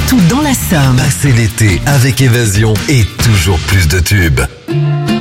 partout dans la Somme. Passez l'été avec Évasion et toujours plus de tubes.